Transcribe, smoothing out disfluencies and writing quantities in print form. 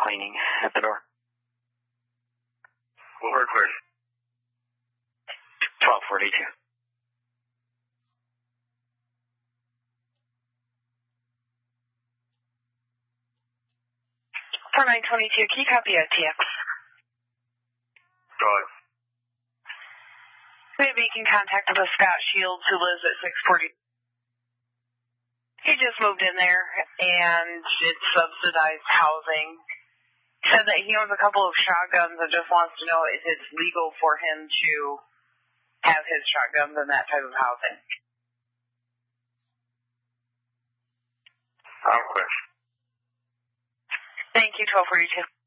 cleaning at the door. Over clear. 1242. For 922, can you copy OTX? Go ahead. Maybe you can contact with Scott Shields, who lives at 640. He just moved in there, and it's subsidized housing. Said that he owns a couple of shotguns and just wants to know if it's legal for him to have his shotguns in that type of housing. I'm clear. Thank you, 1242.